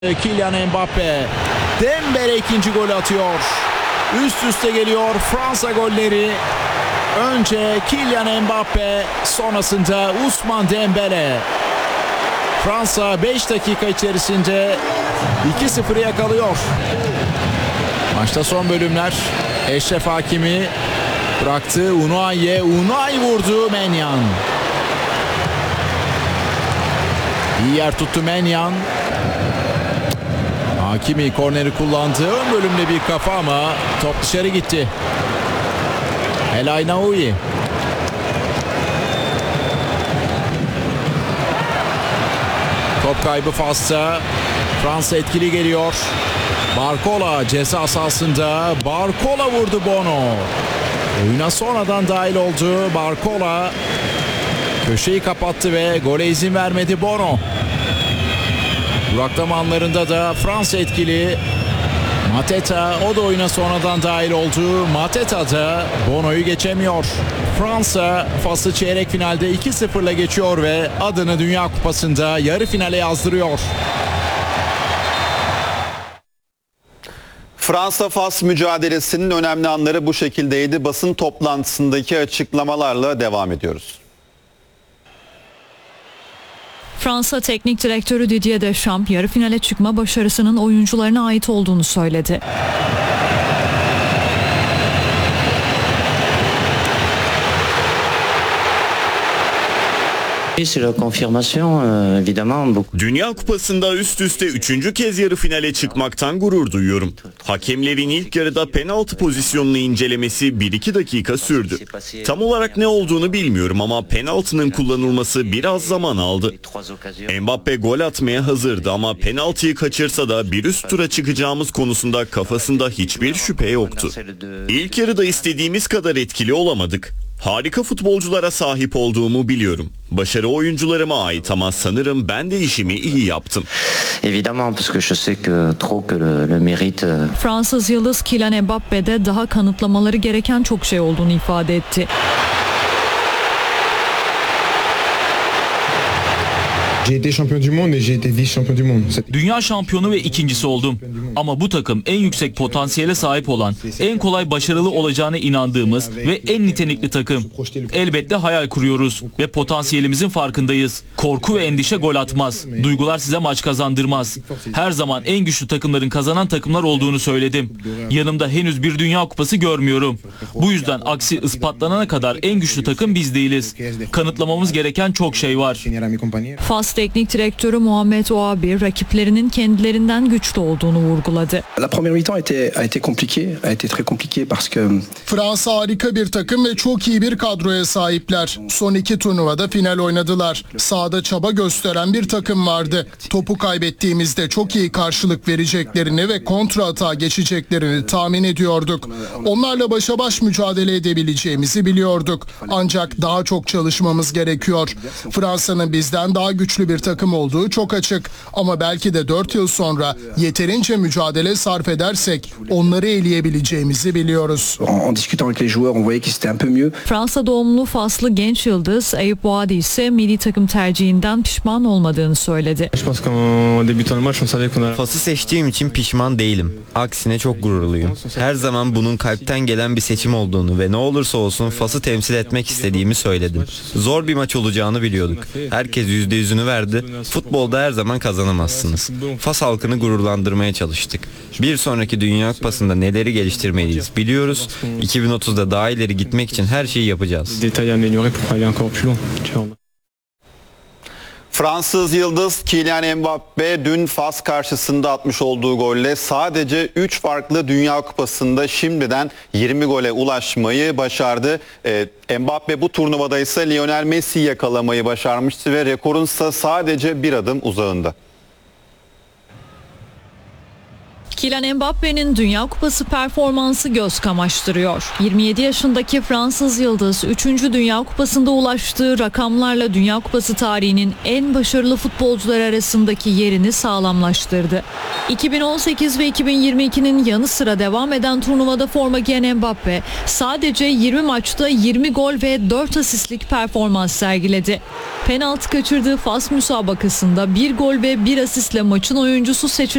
Kylian Mbappe. Dembele ikinci golü atıyor. Üst üste geliyor Fransa golleri. Önce Kylian Mbappe, sonrasında Ousmane Dembele. Fransa 5 dakika içerisinde 2-0'ı yakalıyor. Maçta son bölümler. Eşref Hakimi bıraktı. Unai vurdu. Maignan. İyi yer tuttu Maignan. Hakimi korneri kullandı. Ön bölümde bir kafa ama top dışarı gitti. El Aynaoui. Top kaybı Fas'ta. Fransa etkili geliyor. Barcola ceza sahasında. Barcola vurdu Bono. Oyuna sonradan dahil oldu. Barcola köşeyi kapattı ve gole izin vermedi Bono. Duraklama anlarında da Fransa etkili. Mateta, o da oyuna sonradan dahil oldu. Mateta da Bono'yu geçemiyor. Fransa Fas'ı çeyrek finalde 2-0'la geçiyor ve adını Dünya Kupası'nda yarı finale yazdırıyor. Fransa-Fas mücadelesinin önemli anları bu şekildeydi. Basın toplantısındaki açıklamalarla devam ediyoruz. Fransa Teknik Direktörü Didier Deschamps yarı finale çıkma başarısının oyuncularına ait olduğunu söyledi. Dünya Kupası'nda üst üste 3. kez yarı finale çıkmaktan gurur duyuyorum. Hakemlerin ilk yarıda penaltı pozisyonunu incelemesi 1-2 dakika sürdü. Tam olarak ne olduğunu bilmiyorum ama penaltının kullanılması biraz zaman aldı. Mbappe gol atmaya hazırdı ama penaltıyı kaçırsa da bir üst tura çıkacağımız konusunda kafasında hiçbir şüphe yoktu. İlk yarıda istediğimiz kadar etkili olamadık. Harika futbolculara sahip olduğumu biliyorum. Başarı oyuncularıma ait ama sanırım ben de işimi iyi yaptım. Fransız yıldız Kylian Mbappe de daha kanıtlamaları gereken çok şey olduğunu ifade etti. Dünya şampiyonu ve ikincisi oldum. Ama bu takım en yüksek potansiyele sahip olan, en kolay başarılı olacağına inandığımız ve en nitelikli takım. Elbette hayal kuruyoruz ve potansiyelimizin farkındayız. Korku ve endişe gol atmaz. Duygular size maç kazandırmaz. Her zaman en güçlü takımların kazanan takımlar olduğunu söyledim. Yanımda henüz bir Dünya Kupası görmüyorum. Bu yüzden aksi ispatlanana kadar en güçlü takım biz değiliz. Kanıtlamamız gereken çok şey var. Fas Teknik Direktörü Mohamed Ouabi rakiplerinin kendilerinden güçlü olduğunu vurguladı. Fransa harika bir takım ve çok iyi bir kadroya sahipler. Son 2 turnuvada final oynadılar. Sahada çaba gösteren bir takım vardı. Topu kaybettiğimizde çok iyi karşılık vereceklerini ve kontra atağa geçeceklerini tahmin ediyorduk. Onlarla başa baş mücadele edebileceğimizi biliyorduk. Ancak daha çok çalışmamız gerekiyor. Fransa'nın bizden daha güçlü bir takım olduğu çok açık. Ama belki de 4 yıl sonra yeterince mücadele sarf edersek onları eleyebileceğimizi biliyoruz. Fransa doğumlu Faslı genç yıldız Eyüp Boadi ise milli takım tercihinden pişman olmadığını söyledi. Fas'ı seçtiğim için pişman değilim. Aksine çok gururluyum. Her zaman bunun kalpten gelen bir seçim olduğunu ve ne olursa olsun Fas'ı temsil etmek istediğimi söyledim. Zor bir maç olacağını biliyorduk. Herkes %100'ünü verdi. Futbolda her zaman kazanamazsınız. Fas halkını gururlandırmaya çalıştık. Bir sonraki Dünya Kupası'nda neleri geliştirmeliyiz biliyoruz. 2030'da daha ileri gitmek için her şeyi yapacağız. Fransız yıldız Kylian Mbappe dün Fas karşısında atmış olduğu golle sadece 3 farklı Dünya Kupası'nda şimdiden 20 gole ulaşmayı başardı. Mbappe bu turnuvada ise Lionel Messi'yi yakalamayı başarmıştı ve rekorun ise sadece bir adım uzağında. Kylian Mbappe'nin Dünya Kupası performansı göz kamaştırıyor. 27 yaşındaki Fransız yıldız 3. Dünya Kupası'nda ulaştığı rakamlarla Dünya Kupası tarihinin en başarılı futbolcular arasındaki yerini sağlamlaştırdı. 2018 ve 2022'nin yanı sıra devam eden turnuvada forma giyen Mbappe sadece 20 maçta 20 gol ve 4 asistlik performans sergiledi. Penaltı kaçırdığı Fas müsabakasında 1 gol ve 1 asistle maçın oyuncusu seçilen